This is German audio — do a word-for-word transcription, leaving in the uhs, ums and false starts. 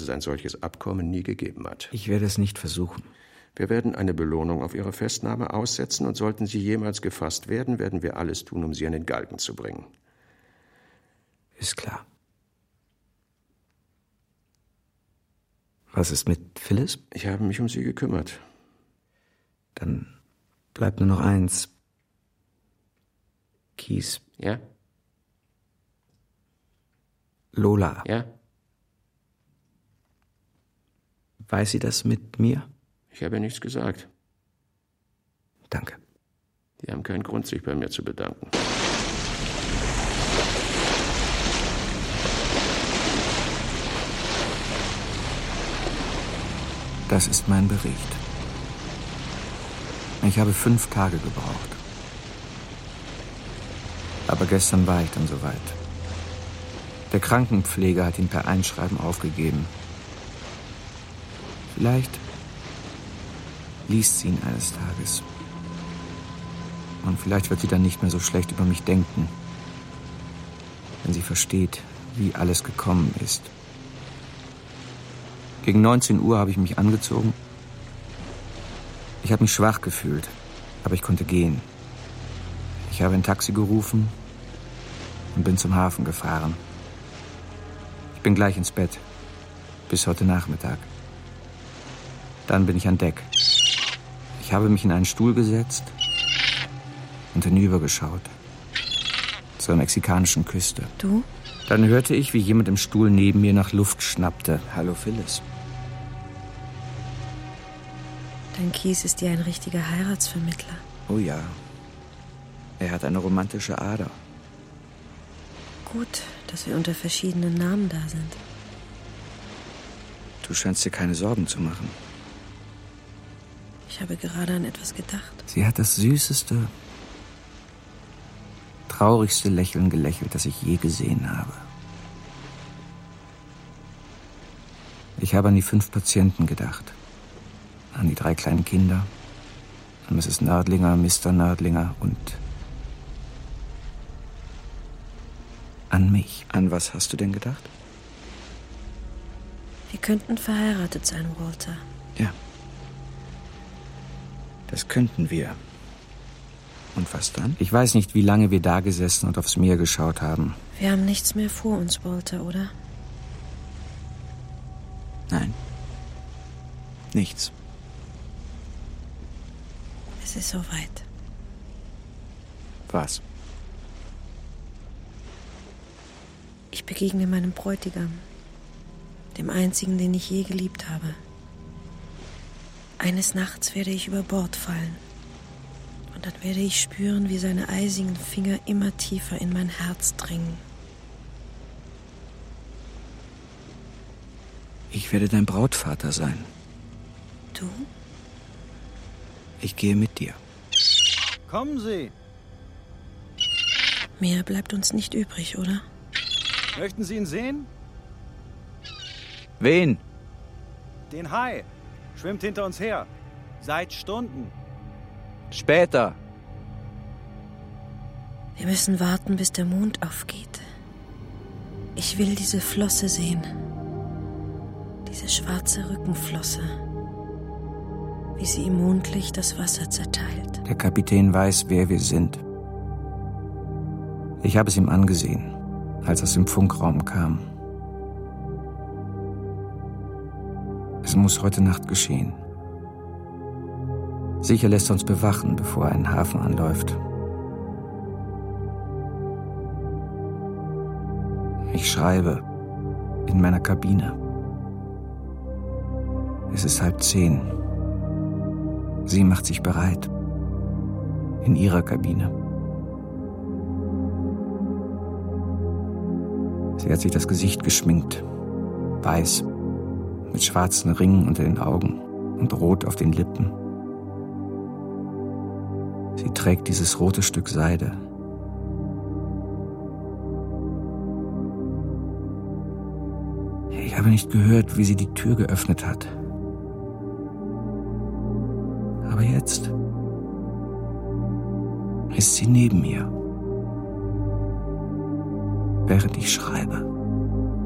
es ein solches Abkommen nie gegeben hat. Ich werde es nicht versuchen. Wir werden eine Belohnung auf Ihre Festnahme aussetzen und sollten Sie jemals gefasst werden, werden wir alles tun, um Sie an den Galgen zu bringen. Ist klar. Was ist mit Phyllis? Ich habe mich um sie gekümmert. Dann bleibt nur noch eins. Kies. Ja? Lola. Ja? Weiß sie das mit mir? Ich habe nichts gesagt. Danke. Sie haben keinen Grund, sich bei mir zu bedanken. Das ist mein Bericht. Ich habe fünf Tage gebraucht. Aber gestern war ich dann soweit. Der Krankenpfleger hat ihn per Einschreiben aufgegeben. Vielleicht liest sie ihn eines Tages. Und vielleicht wird sie dann nicht mehr so schlecht über mich denken, wenn sie versteht, wie alles gekommen ist. Gegen neunzehn Uhr habe ich mich angezogen. Ich habe mich schwach gefühlt, aber ich konnte gehen. Ich habe ein Taxi gerufen und bin zum Hafen gefahren. Ich bin gleich ins Bett, bis heute Nachmittag. Dann bin ich an Deck. Ich habe mich in einen Stuhl gesetzt und hinübergeschaut zur mexikanischen Küste. Du? Dann hörte ich, wie jemand im Stuhl neben mir nach Luft schnappte. Hallo, Phyllis. Dein Kies ist ja ein richtiger Heiratsvermittler. Oh ja. Er hat eine romantische Ader. Gut, dass wir unter verschiedenen Namen da sind. Du scheinst dir keine Sorgen zu machen. Ich habe gerade an etwas gedacht. Sie hat das süßeste, traurigste Lächeln gelächelt, das ich je gesehen habe. Ich habe an die fünf Patienten gedacht. An die drei kleinen Kinder, an Misses Nördlinger, Mister Nördlinger und an mich. An was hast du denn gedacht? Wir könnten verheiratet sein, Walter. Ja. Das könnten wir. Und was dann? Ich weiß nicht, wie lange wir da gesessen und aufs Meer geschaut haben. Wir haben nichts mehr vor uns, Walter, oder? Nein. Nichts. Es ist soweit. Was? Ich begegne meinem Bräutigam, dem einzigen, den ich je geliebt habe. Eines Nachts werde ich über Bord fallen. Und dann werde ich spüren, wie seine eisigen Finger immer tiefer in mein Herz dringen. Ich werde dein Brautvater sein. Du? Ich gehe mit dir. Kommen Sie. Mehr bleibt uns nicht übrig, oder? Möchten Sie ihn sehen? Wen? Den Hai. Schwimmt hinter uns her. Seit Stunden. Später. Wir müssen warten, bis der Mond aufgeht. Ich will diese Flosse sehen. Diese schwarze Rückenflosse. Wie sie im Mondlicht das Wasser zerteilt. Der Kapitän weiß, wer wir sind. Ich habe es ihm angesehen, als er aus dem Funkraum kam. Es muss heute Nacht geschehen. Sicher lässt er uns bewachen, bevor er einen Hafen anläuft. Ich schreibe in meiner Kabine. Es ist halb zehn. Sie macht sich bereit. In ihrer Kabine. Sie hat sich das Gesicht geschminkt. Weiß. Mit schwarzen Ringen unter den Augen und rot auf den Lippen. Sie trägt dieses rote Stück Seide. Ich habe nicht gehört, wie sie die Tür geöffnet hat. Aber jetzt ist sie neben mir, während ich schreibe.